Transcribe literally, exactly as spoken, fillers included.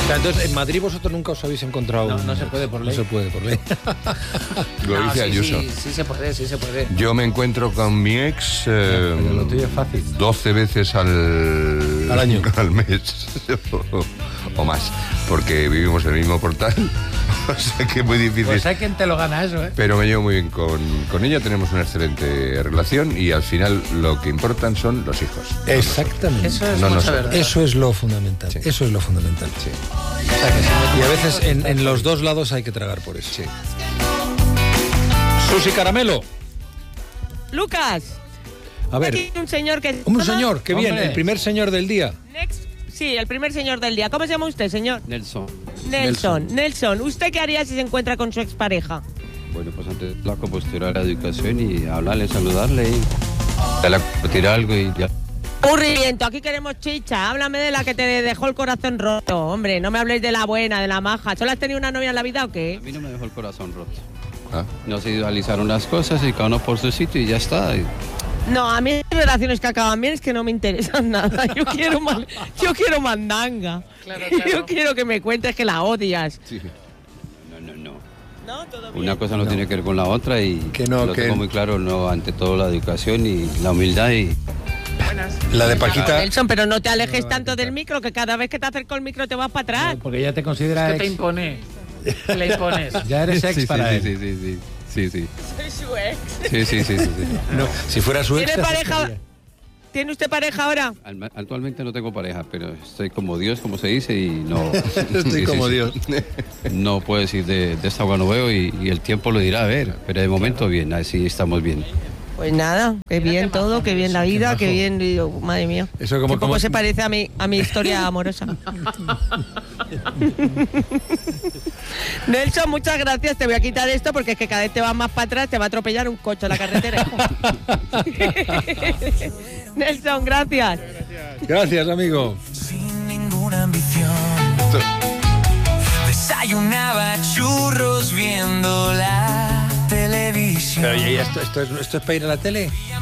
sea, entonces, en Madrid vosotros nunca os habéis encontrado... No, no se puede por ley. No se puede por ley. Lo No, dice sí, Ayuso. Sí, sí se puede, sí se puede. Yo me encuentro con mi ex eh, Pero lo tuyo es fácil. doce veces al, Al año. al mes o, o más, porque vivimos en el mismo portal. O sea que es muy difícil. Pues hay quien te lo gana eso, ¿eh? Pero me llevo muy bien con, con ella, tenemos una excelente relación y al final lo que importan son los hijos. Exactamente. Eso es No, no mucha sé. verdad. Eso es lo fundamental. Sí. Eso es lo fundamental. Sí. O sea, que si no- Y a veces en, en los dos lados hay que tragar por eso. Sí. Susi Caramelo. Lucas, A ver, aquí hay un señor que... un señor, qué bien, Hombre. el primer señor del día. Next- sí, el primer señor del día. ¿Cómo se llama usted, señor? Nelson. Nelson. Nelson, ¿usted qué haría si se encuentra con su expareja? Bueno, pues antes la compostura de la educación y hablarle, saludarle y darle a tirar algo y ya. Aburrimiento, aquí queremos chicha. Háblame de la que te dejó el corazón roto. Hombre, no me habléis de la buena, de la maja. ¿Solo has tenido una novia en la vida o A qué? mí no me dejó el corazón roto. Ah. Nos idealizaron las cosas y cada uno por su sitio y ya está. Y No, a mí las relaciones que acaban bien es que no me interesan nada. Yo quiero, man- yo quiero mandanga. Claro, claro. Yo quiero que me cuentes que la odias. sí. No, no, no. ¿No? ¿Todo bien? Una cosa no, tiene que ver con la otra y Que no, lo que- tengo muy claro, no, ante todo la educación y la humildad y La de Paquita. Nelson, pero no te alejes tanto del micro, que cada vez que te acerco el micro te vas para atrás. Porque ya te considera Que ex. te impone. Le impones. Ya eres ex sí, para sí, él. sí, sí, sí, sí, sí, Soy su ex. sí, sí, sí, sí, sí. No, si fuera su ex. ¿Tiene te pareja? aceptaría. ¿Tiene usted pareja ahora? Al- Actualmente no tengo pareja, pero estoy como Dios, como se dice, y no... Estoy sí, sí, como sí. Dios. No puedo decir de, de esta agua no veo y, y el tiempo lo dirá, a ver, pero de momento bien, así estamos bien. Pues nada, qué bien todo, qué bien la vida, qué bien, digo, madre mía. Eso como- Qué poco como- se parece a mi, a mi historia amorosa. Nelson, muchas gracias. Te voy a quitar esto porque es que cada vez te vas más para atrás, te va a atropellar un coche en la carretera. Nelson, gracias. Gracias, amigo. Sin ninguna ambición. Desayunaba churros viendo la televisión. Pero, ¿y esto, esto, es, ¿Esto es para ir a la tele?